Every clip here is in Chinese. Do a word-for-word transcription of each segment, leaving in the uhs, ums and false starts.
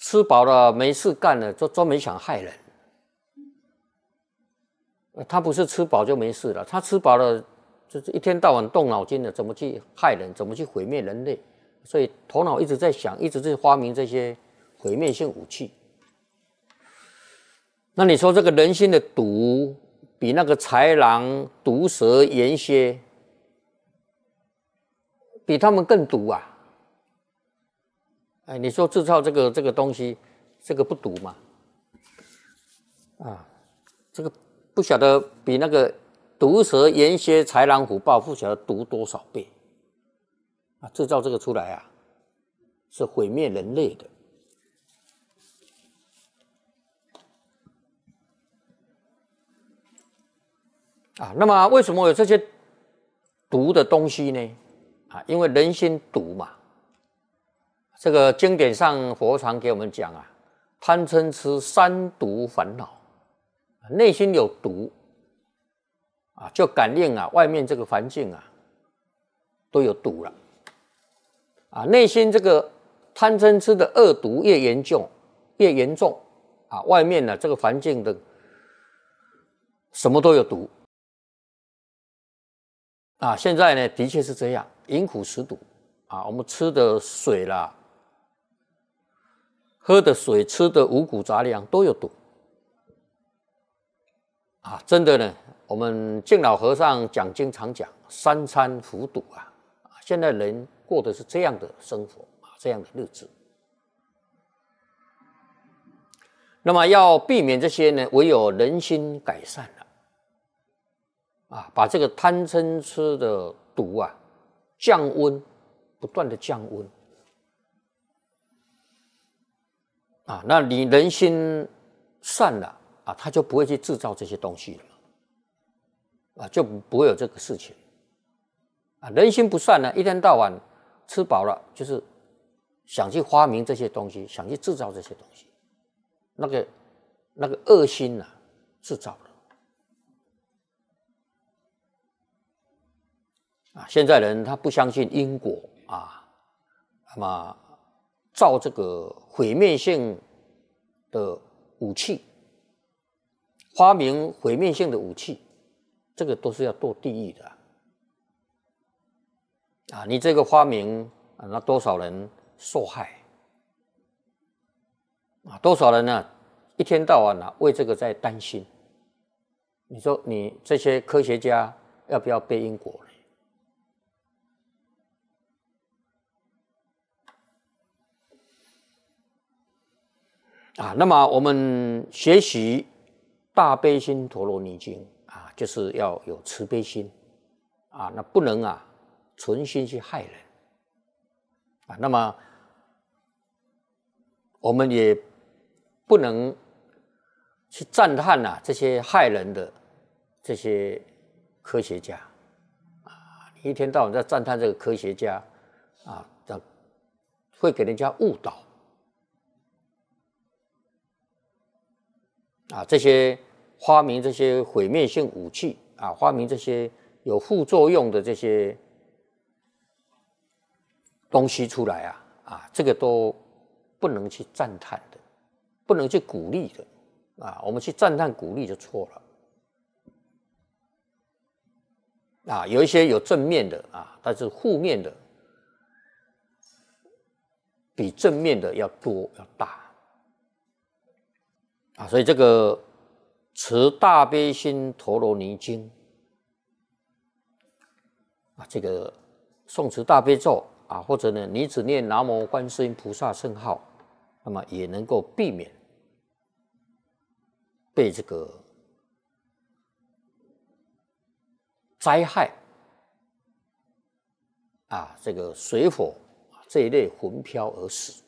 吃饱了没事干了，就专门想害人。他不是吃饱就没事了，他吃饱了就是一天到晚动脑筋的，怎么去害人，怎么去毁灭人类，所以头脑一直在想，一直在发明这些毁灭性武器。那你说这个人心的毒，比那个豺狼、毒蛇、岩蝎，比他们更毒啊！哎，你说制造这个这个东西，这个不毒吗？啊，这个不晓得比那个毒蛇、岩蝎、豺狼、虎豹不晓得毒多少倍啊！制造这个出来啊，是毁灭人类的。啊，那么为什么有这些毒的东西呢？啊，因为人心毒嘛。这个经典上佛常给我们讲啊，贪嗔痴三毒烦恼，内心有毒啊，就感应啊，外面这个环境啊都有毒了。啊，内心这个贪嗔痴的恶毒越严重，越严重啊，外面呢这个环境的什么都有毒。啊，现在呢，的确是这样，饮苦食毒啊，我们吃的水啦，喝的水，吃的五谷杂粮都有毒啊！真的呢，我们敬老和尚讲经常讲三餐服毒啊，现在人过的是这样的生活啊，这样的日子。那么要避免这些呢，唯有人心改善了。啊，把这个贪嗔痴的毒啊降温，不断的降温啊，那你人心善了啊，他就不会去制造这些东西了嘛，啊，就不会有这个事情啊。人心不善呢，一天到晚吃饱了就是想去发明这些东西，想去制造这些东西，那个那个恶心啊，制造了。啊，现在人他不相信因果啊，那么造这个毁灭性的武器，发明毁灭性的武器，这个都是要堕地狱的啊！啊你这个发明啊，那多少人受害啊？多少人呢、啊？一天到晚啊，为这个在担心。你说你这些科学家要不要背因果呢？啊，那么我们学习大悲心陀罗尼经啊，就是要有慈悲心啊，那不能啊存心去害人啊。那么我们也不能去赞叹啊这些害人的这些科学家啊，一天到晚在赞叹这个科学家啊，会给人家误导。啊，这些发明这些毁灭性武器啊，发明这些有副作用的这些东西出来啊，啊，这个都不能去赞叹的，不能去鼓励的啊。我们去赞叹鼓励就错了啊。有一些有正面的啊，但是负面的比正面的要多要大。啊，所以这个持大悲心陀罗尼经啊，这个诵持大悲咒啊，或者呢，你只念南无观世音菩萨圣号，那么也能够避免被这个灾害啊，这个水火这一类魂飘而死。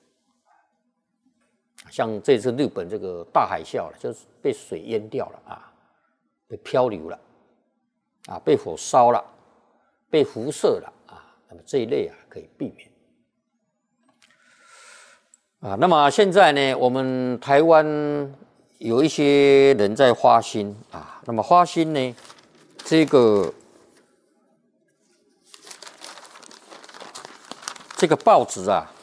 像这次日本这个大海啸了，就是被水淹掉了啊，被漂流了啊，被火烧了，被辐射了啊，那么这一类啊可以避免啊。那么现在呢，我们台湾有一些人在发心啊，那么发心呢，这个这个报纸啊。